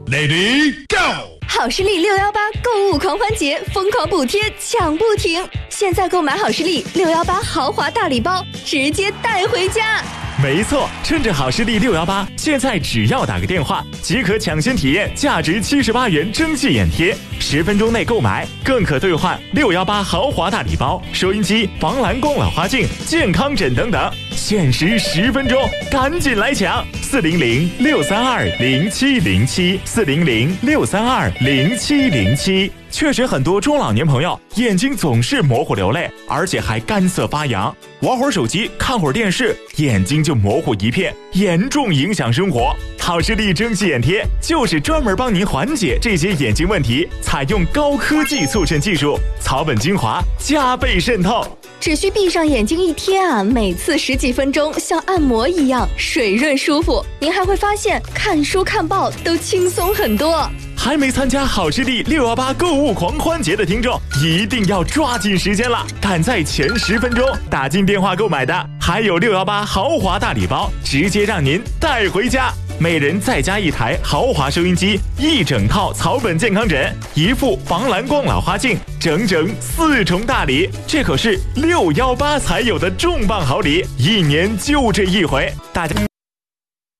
Lady Go！ 好视力618购物狂欢节，疯狂补贴抢不停！现在购买好视力618豪华大礼包，直接带回家。 没错，趁着好视力618，现在只要打个电话，即可抢先体验价值78元蒸汽眼贴，10分钟内购买，更可兑换618豪华大礼包、收音机、防蓝光老花镜、健康枕等等，限时10分钟，赶紧来抢！400-632-0707，400-632-0707。确实，很多中老年朋友眼睛总是模糊流泪，而且还干涩发痒，玩会儿手机、看会儿电视，眼睛就模糊一片，严重影响生活。好视力蒸汽眼贴就是专门帮您缓解这些眼睛问题，采用高科技促渗技术，草本精华加倍渗透。 只需闭上眼睛一贴啊，每次10几分钟，像按摩一样水润舒服。您还会发现看书看报都轻松很多。 还没参加好视力618购物狂欢节的听众，一定要抓紧时间了！赶在前10分钟打进电话购买的，还有618豪华大礼包，直接让您带回家。每人再加1台豪华收音机，1整套草本健康枕，1副防蓝光老花镜，整整4重大礼。这可是618才有的重磅好礼，1年就这一回，大家。